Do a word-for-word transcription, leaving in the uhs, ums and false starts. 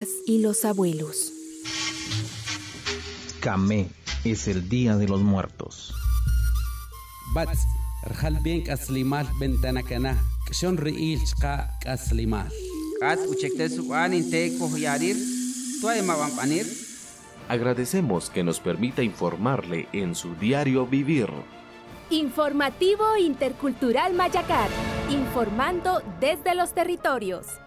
y los abuelos. Camé es el Día de los Muertos. Bats, Rjalbenk Aslimal Bentanacana, Kshon Riil Chka Aslimal. Kas uchekte suan inte kohyarir, tuay mawampanir. Agradecemos que nos permita informarle en su diario vivir. Informativo Intercultural Mayacar, informando desde los territorios.